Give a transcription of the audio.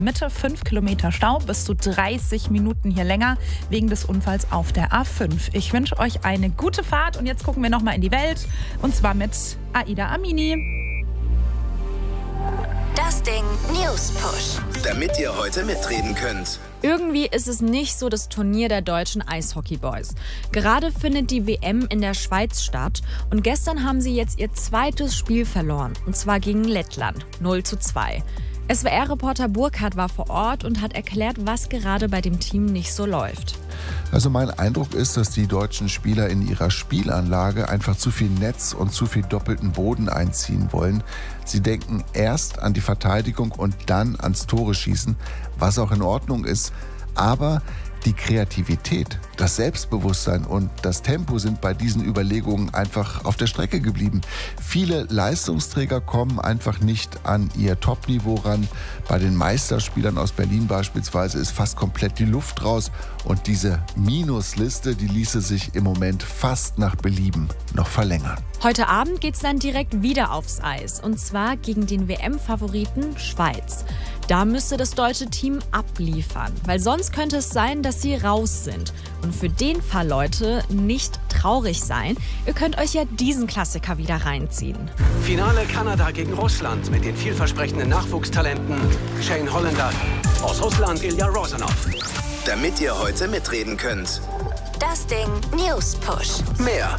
Mitte 5 Kilometer Stau, bis zu 30 Minuten hier länger wegen des Unfalls auf der A5. Ich wünsche euch eine gute Fahrt und jetzt gucken wir nochmal in die Welt und zwar mit Aida Amini. Das Ding News Push. Damit ihr heute mitreden könnt. Irgendwie ist es nicht so das Turnier der deutschen Eishockeyboys. Gerade findet die WM in der Schweiz statt und gestern haben sie jetzt ihr zweites Spiel verloren, und zwar gegen Lettland, 0:2. SWR-Reporter Burkhardt war vor Ort und hat erklärt, was gerade bei dem Team nicht so läuft. Also mein Eindruck ist, dass die deutschen Spieler in ihrer Spielanlage einfach zu viel Netz und zu viel doppelten Boden einziehen wollen. Sie denken erst an die Verteidigung und dann ans Tore schießen, was auch in Ordnung ist. Aber die Kreativität, das Selbstbewusstsein und das Tempo sind bei diesen Überlegungen einfach auf der Strecke geblieben. Viele Leistungsträger kommen einfach nicht an ihr Topniveau ran. Bei den Meisterspielern aus Berlin beispielsweise ist fast komplett die Luft raus. Und diese Minusliste, die ließe sich im Moment fast nach Belieben noch verlängern. Heute Abend geht's dann direkt wieder aufs Eis, und zwar gegen den WM-Favoriten Schweiz. Da müsste das deutsche Team abliefern, weil sonst könnte es sein, dass sie raus sind. Und für den Fall, Leute, nicht traurig sein. Ihr könnt euch ja diesen Klassiker wieder reinziehen. Finale Kanada gegen Russland mit den vielversprechenden Nachwuchstalenten Shane Hollander, aus Russland Ilya Rozanov. Damit ihr heute mitreden könnt. Das Ding News Push. Mehr